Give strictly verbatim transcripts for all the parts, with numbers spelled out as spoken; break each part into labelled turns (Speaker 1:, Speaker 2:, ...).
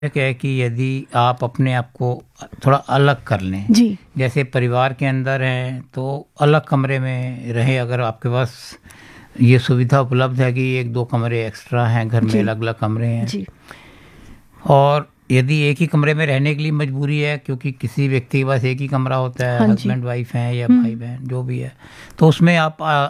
Speaker 1: क्या है कि यदि आप अपने आप को थोड़ा अलग कर लें
Speaker 2: जी
Speaker 1: जैसे परिवार के अंदर हैं तो अलग कमरे में रहें। अगर आपके पास ये सुविधा उपलब्ध है कि एक दो कमरे एक्स्ट्रा हैं घर में,
Speaker 2: जी
Speaker 1: अलग अलग कमरे हैं,
Speaker 2: जी
Speaker 1: और यदि एक ही कमरे में रहने के लिए मजबूरी है क्योंकि किसी व्यक्ति के पास एक ही कमरा होता है,
Speaker 2: हाँ जी
Speaker 1: हस्बैंड वाइफ हैं या
Speaker 2: हम्म
Speaker 1: भाई बहन जो भी है, तो उसमें आप आ,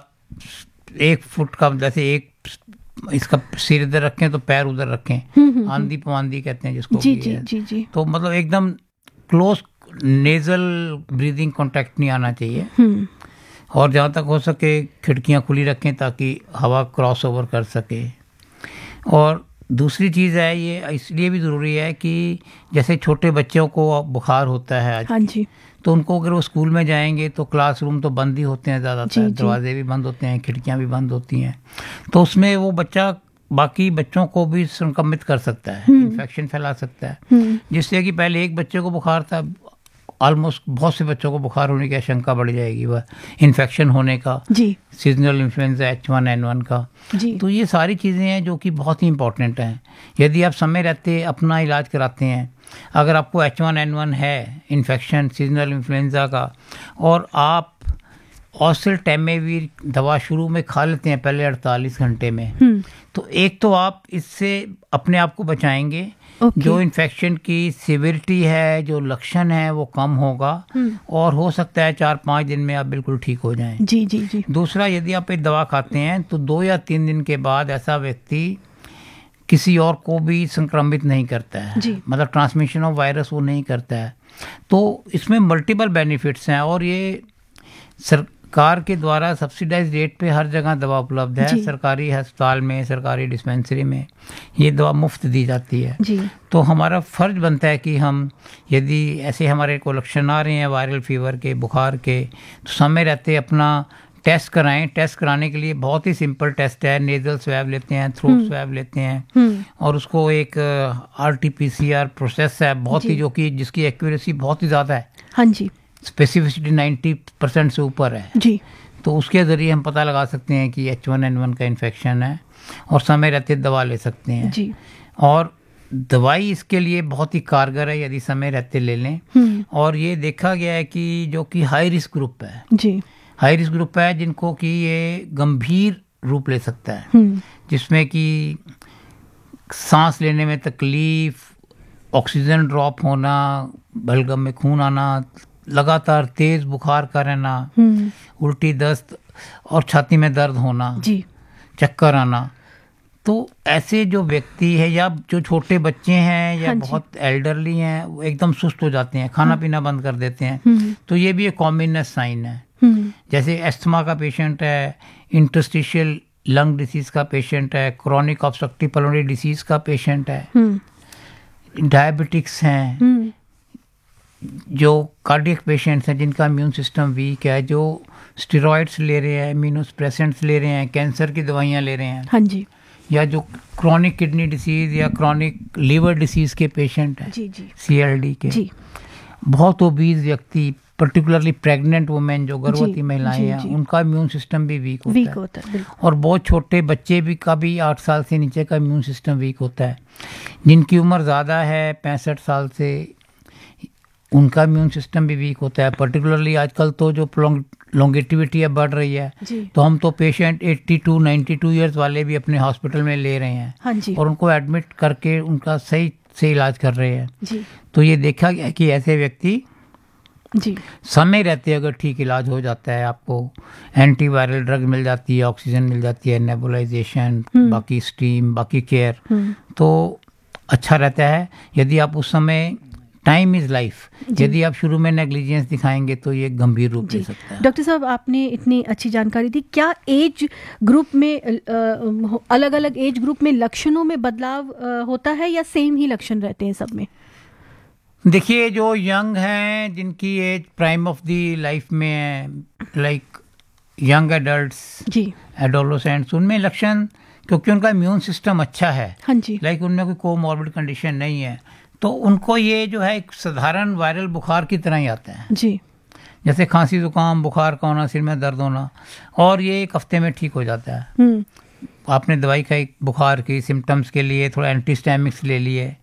Speaker 1: एक फुट का जैसे एक इसका सिर इधर रखें तो पैर उधर रखें,
Speaker 2: हम्म हम्म, हम्म,
Speaker 1: आंधी पवांदी कहते हैं जिसको
Speaker 2: जी
Speaker 1: भी
Speaker 2: जी
Speaker 1: है।
Speaker 2: जी जी
Speaker 1: तो मतलब एकदम क्लोज नेजल ब्रीदिंग कांटेक्ट नहीं आना चाहिए,
Speaker 2: हम्म
Speaker 1: और जहाँ तक हो सके खिड़कियाँ खुली रखें ताकि हवा क्रॉस ओवर कर सके। और दूसरी चीज़ है, ये इसलिए भी ज़रूरी है कि जैसे छोटे बच्चों को बुखार होता है आज,
Speaker 2: हाँ जी
Speaker 1: तो उनको अगर वो स्कूल में जाएंगे तो क्लासरूम तो बंद ही होते हैं
Speaker 2: जी,
Speaker 1: ज़्यादातर,
Speaker 2: जी।
Speaker 1: दरवाजे भी बंद होते हैं, खिड़कियाँ भी बंद होती हैं, तो उसमें वो बच्चा बाकी बच्चों को भी संक्रमित कर सकता है,
Speaker 2: हम्म
Speaker 1: इन्फेक्शन फैला सकता है।
Speaker 2: हम्म
Speaker 1: जिससे कि पहले एक बच्चे को बुखार था, ऑलमोस्ट बहुत से बच्चों को बुखार होने की आशंका बढ़ जाएगी, वह इन्फेक्शन होने का,
Speaker 2: जी
Speaker 1: seasonal influenza H one N one का।
Speaker 2: जी
Speaker 1: तो ये सारी चीज़ें हैं जो कि बहुत ही इंपॉर्टेंट हैं। यदि आप समय रहते अपना इलाज कराते हैं, अगर आपको एच वन एन वन है इन्फेक्शन सीजनल इन्फ्लुएंजा का, और आप ऑसेल्टेमेविर दवा शुरू में खा लेते हैं पहले अड़तालीस घंटे में,
Speaker 2: हम्म
Speaker 1: तो एक तो आप इससे अपने आप को बचाएंगे,
Speaker 2: ओके
Speaker 1: जो इन्फेक्शन की सिविरिटी है, जो लक्षण है वो कम होगा,
Speaker 2: हम्म
Speaker 1: और हो सकता है चार पाँच दिन में आप बिल्कुल ठीक हो जाएं।
Speaker 2: जी जी जी
Speaker 1: दूसरा, यदि आप एक दवा खाते हैं तो दो या तीन दिन के बाद ऐसा व्यक्ति किसी और को भी संक्रमित नहीं करता है,
Speaker 2: जी
Speaker 1: मतलब ट्रांसमिशन ऑफ वायरस वो नहीं करता है। तो इसमें मल्टीपल बेनिफिट्स हैं, और ये सरकार के द्वारा सब्सिडाइज रेट पे हर जगह दवा उपलब्ध है।
Speaker 2: जी।
Speaker 1: सरकारी अस्पताल में, सरकारी डिस्पेंसरी में ये दवा मुफ्त दी जाती है।
Speaker 2: जी
Speaker 1: तो हमारा फर्ज बनता है कि हम यदि ऐसे हमारे को लक्षण आ रहे हैं वायरल फीवर के, बुखार के, तो समय रहते अपना टेस्ट कराएं। टेस्ट कराने के लिए बहुत ही सिंपल टेस्ट है, नेजल स्वैब लेते हैं, थ्रोट स्वैब लेते हैं,
Speaker 2: हम्म
Speaker 1: और उसको एक R T P C R process है बहुत ही,
Speaker 2: जी।
Speaker 1: जो कि जिसकी एक्यूरेसी बहुत ही ज़्यादा है,
Speaker 2: हाँ जी
Speaker 1: स्पेसिफिसिटी नब्बे परसेंट से ऊपर है।
Speaker 2: जी
Speaker 1: तो उसके ज़रिए हम पता लगा सकते हैं कि एच वन एन वन का इन्फेक्शन है, और समय रहते दवा ले सकते हैं।
Speaker 2: जी
Speaker 1: और दवाई इसके लिए बहुत ही कारगर है यदि समय रहते ले लें।
Speaker 2: हम्म
Speaker 1: और ये देखा गया है कि जो कि हाई रिस्क ग्रुप है,
Speaker 2: जी
Speaker 1: हाई रिस्क ग्रुप है जिनको कि ये गंभीर रूप ले सकता है,
Speaker 2: हम्म
Speaker 1: जिसमें कि सांस लेने में तकलीफ, ऑक्सीजन ड्रॉप होना, बलगम में खून आना, लगातार तेज बुखार का रहना,
Speaker 2: हम्म
Speaker 1: उल्टी दस्त और छाती में दर्द होना,
Speaker 2: जी
Speaker 1: चक्कर आना। तो ऐसे जो व्यक्ति है, या जो छोटे बच्चे हैं या
Speaker 2: हाँ जी।
Speaker 1: बहुत एल्डरली हैं, वो एकदम सुस्त हो जाते हैं, खाना पीना बंद कर देते हैं,
Speaker 2: हम्म
Speaker 1: तो ये भी एक कॉमनस साइन है।
Speaker 2: हम्म
Speaker 1: जैसे एस्थमा का पेशेंट है, इंटरस्टिशियल लंग डिसीज का पेशेंट है, क्रॉनिक ऑब्स्ट्रक्टिव पल्मोनरी डिसीज का पेशेंट है,
Speaker 2: हम्म
Speaker 1: डायबिटिक्स हैं,
Speaker 2: हम्म
Speaker 1: जो कार्डियक पेशेंट्स हैं जिनका इम्यून सिस्टम वीक है, जो स्टेरॉइड्स ले रहे हैं, इम्यूनोसप्रेसेंट्स ले रहे हैं, कैंसर की दवाइयाँ ले रहे हैं,
Speaker 2: हाँ जी
Speaker 1: या जो क्रॉनिक किडनी डिसीज या क्रॉनिक लीवर डिसीज के पेशेंट हैं,
Speaker 2: जी जी
Speaker 1: सी एल डी के,
Speaker 2: जी
Speaker 1: बहुत ओबीज व्यक्ति, पर्टिकुलरली प्रेग्नेंट वुमेन जो गर्भवती
Speaker 2: जी,
Speaker 1: महिलाएं
Speaker 2: जी,
Speaker 1: हैं,
Speaker 2: जी।
Speaker 1: उनका इम्यून सिस्टम भी वीक होता
Speaker 2: वीक
Speaker 1: है।
Speaker 2: होता है बिल्कुल
Speaker 1: और बहुत छोटे बच्चे भी का भी आठ साल से नीचे का इम्यून सिस्टम वीक होता है। जिनकी उम्र ज़्यादा है, पैंसठ साल से, उनका इम्यून सिस्टम भी वीक होता है। पर्टिकुलरली आजकल तो जो लॉन्गेटिविटी अब बढ़ रही है,
Speaker 2: जी
Speaker 1: तो हम तो पेशेंट बयासी, बानवे इयर्स वाले भी अपने हॉस्पिटल में ले रहे हैं,
Speaker 2: हाँ जी
Speaker 1: और उनको एडमिट करके उनका सही से इलाज कर रहे हैं।
Speaker 2: जी
Speaker 1: तो ये देखा गया कि ऐसे व्यक्ति
Speaker 2: जी
Speaker 1: समय रहते अगर ठीक इलाज हो जाता है, आपको एंटीवायरल ड्रग मिल जाती है, ऑक्सीजन मिल जाती है, नेबुलाइजेशन, बाकी स्टीम, बाकी केयर,
Speaker 2: हम्म
Speaker 1: तो अच्छा रहता है। यदि आप उस समय, टाइम इज लाइफ, यदि आप शुरू में नेग्लिजेंस दिखाएंगे तो ये गंभीर रूप ले सकता है।
Speaker 2: डॉक्टर साहब, आपने इतनी अच्छी जानकारी दी। क्या एज ग्रुप में, अलग अलग एज ग्रुप में लक्षणों में बदलाव अ, होता है, या सेम ही लक्षण रहते हैं सब में?
Speaker 1: देखिए, जो यंग हैं, जिनकी as prime of the life में है, लाइक यंग एडल्ट्स,
Speaker 2: जी
Speaker 1: एडोलोसेंट्स, उनमें लक्षण, क्योंकि उनका इम्यून सिस्टम अच्छा है,
Speaker 2: हाँ जी
Speaker 1: लाइक उनमें कोई कोमॉर्बिड कंडीशन नहीं है, तो उनको ये जो है एक साधारण वायरल बुखार की तरह ही आता है।
Speaker 2: जी
Speaker 1: जैसे खांसी, जुकाम, बुखार का होना, सिर में दर्द होना, और ये एक हफ्ते में ठीक हो जाता है।
Speaker 2: हम्म
Speaker 1: आपने दवाई खाई बुखार की सिम्टम्स के लिए, थोड़ा एंटीस्टैमिक्स ले लिए,